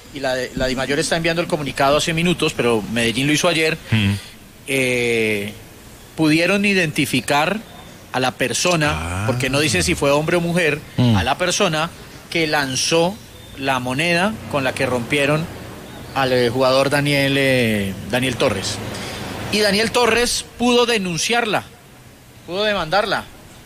y la DIMAYOR está enviando el comunicado hace minutos, pero Medellín lo hizo ayer, pudieron identificar a la persona, porque no dice si fue hombre o mujer, a la persona que lanzó la moneda con la que rompieron al jugador Daniel Torres. Y Daniel Torres pudo denunciarla, pudo demandarla.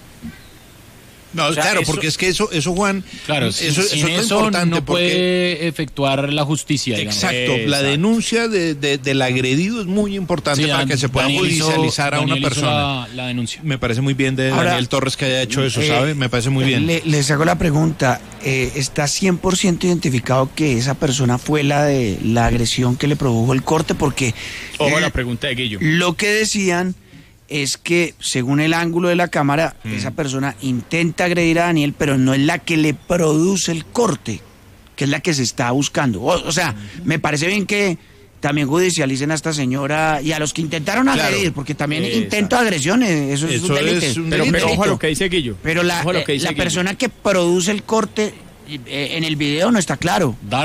No, o sea, claro, porque es que eso Juan, claro, eso es eso importante. No puede efectuar la justicia. Exacto, la denuncia del agredido es muy importante para que se pueda judicializar a una persona. La denuncia. Me parece muy bien de Daniel Torres que haya hecho eso, ¿sabe? Me parece muy bien. Les hago la pregunta, ¿está 100% identificado que esa persona fue la de la agresión que le produjo el corte? Porque... Ojo a la pregunta de Guillo. Lo que decían es que, según el ángulo de la cámara, esa persona intenta agredir a Daniel, pero no es la que le produce el corte, que es la que se está buscando. O sea, me parece bien que también judicialicen a esta señora y a los que intentaron agredir, porque también intento de agresión, eso es un delito. Pero ojo a lo que dice Guillo. Pero la persona que produce el corte en el video no está claro. Dar.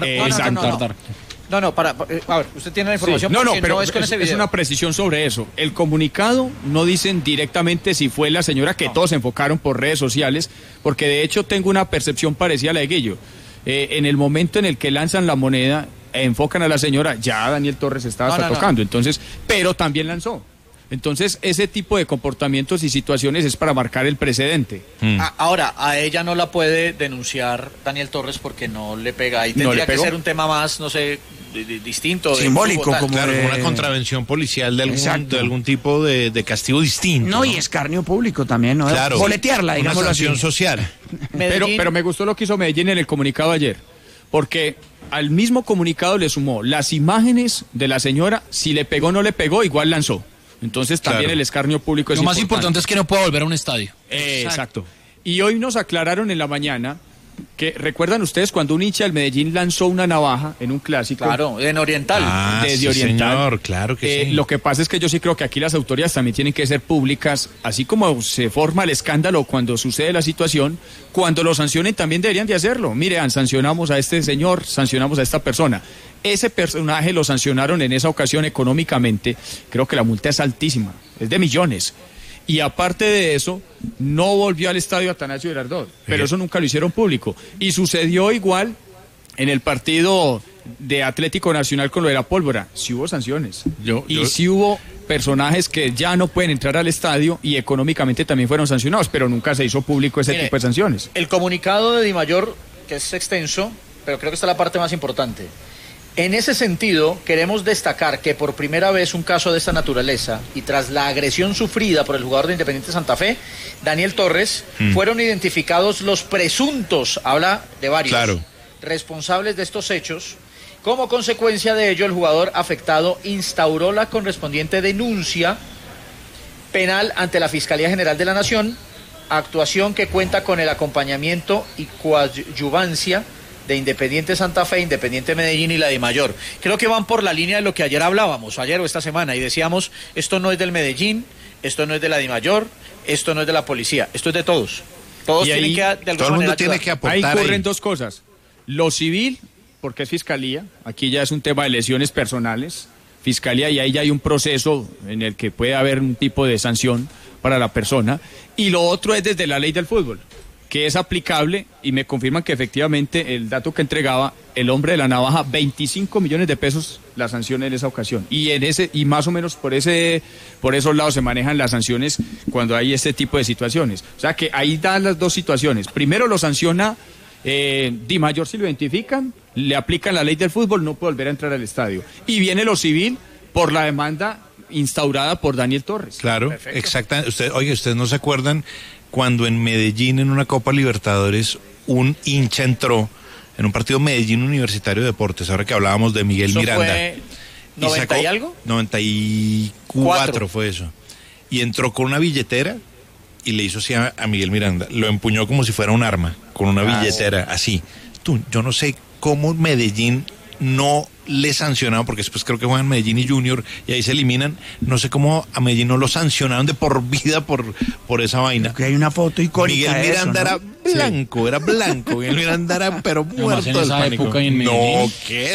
No, a ver, usted tiene la información. Pero es una precisión sobre eso. El comunicado no dicen directamente si fue la señora, que todos se enfocaron por redes sociales, porque de hecho tengo una percepción parecida a la de Guillo. En el momento en el que lanzan la moneda, enfocan a la señora, ya Daniel Torres estaba tocando, entonces, pero también lanzó. Entonces, ese tipo de comportamientos y situaciones es para marcar el precedente. Ahora, a ella no la puede denunciar Daniel Torres porque no le pega. Ahí tendría que ser un tema más, no sé, distinto. Simbólico, como una contravención policial de algún tipo de castigo distinto. No, y escarnio público también, ¿no? Claro, boletearla, digamos. Una sanción social. Pero me gustó lo que hizo Medellín en el comunicado ayer, porque al mismo comunicado le sumó las imágenes de la señora, si le pegó o no le pegó, igual lanzó. Entonces también el escarnio público es importante. Lo más importante es que no pueda volver a un estadio. Exacto. Y hoy nos aclararon en la mañana que, ¿recuerdan ustedes cuando un hincha del Medellín lanzó una navaja en un clásico? Claro, en Oriental. Sí, Oriental. Señor, claro que sí. Lo que pasa es que yo sí creo que aquí las autoridades también tienen que ser públicas, así como se forma el escándalo cuando sucede la situación, cuando lo sancionen también deberían de hacerlo. Miren, sancionamos a este señor, sancionamos a esta persona. Ese personaje lo sancionaron en esa ocasión económicamente, creo que la multa es altísima, es de millones. Y aparte de eso, no volvió al estadio Atanasio Girardot, pero eso nunca lo hicieron público. Y sucedió igual en el partido de Atlético Nacional con lo de la pólvora. Sí hubo sanciones. Sí hubo personajes que ya no pueden entrar al estadio y económicamente también fueron sancionados, pero nunca se hizo público ese tipo de sanciones. El comunicado de DIMAYOR, que es extenso, pero creo que esta es la parte más importante. En ese sentido, queremos destacar que por primera vez un caso de esta naturaleza y tras la agresión sufrida por el jugador de Independiente Santa Fe, Daniel Torres, fueron identificados los presuntos, habla de varios, responsables de estos hechos. Como consecuencia de ello, el jugador afectado instauró la correspondiente denuncia penal ante la Fiscalía General de la Nación, actuación que cuenta con el acompañamiento y coadyuvancia de Independiente Santa Fe, Independiente Medellín y la DIMAYOR. Creo que van por la línea de lo que ayer hablábamos, ayer o esta semana, y decíamos, esto no es del Medellín, esto no es de la DIMAYOR, esto no es de la policía, esto es de todos. Todos tienen que, de alguna manera, tiene que aportar. Ahí corren dos cosas. Lo civil, porque es fiscalía, aquí ya es un tema de lesiones personales, fiscalía, y ahí ya hay un proceso en el que puede haber un tipo de sanción para la persona, y lo otro es desde la ley del fútbol, que es aplicable, y me confirman que efectivamente el dato que entregaba el hombre de la navaja, 25 millones de pesos la sanción en esa ocasión, y más o menos por esos lados se manejan las sanciones cuando hay este tipo de situaciones. O sea que ahí dan las dos situaciones. Primero lo sanciona DIMAYOR si lo identifican, le aplican la ley del fútbol, no puede volver a entrar al estadio. Y viene lo civil por la demanda instaurada por Daniel Torres. Claro, exactamente. Ustedes no se acuerdan cuando en Medellín, en una Copa Libertadores, un hincha entró en un partido Medellín Universitario de Deportes, ahora que hablábamos de Miguel Miranda. ¿Fue 90 y algo? 94 fue eso. Y entró con una billetera y le hizo así a Miguel Miranda. Lo empuñó como si fuera un arma, con una billetera, así. Yo no sé cómo Medellín no le sancionaron, porque después creo que juegan Medellín y Junior y ahí se eliminan. No sé cómo a Medellín no lo sancionaron de por vida por esa vaina. Porque hay una foto icónica. Miguel Miranda era blanco, Miguel Miranda era pero muerto del pánico. No, ¿qué?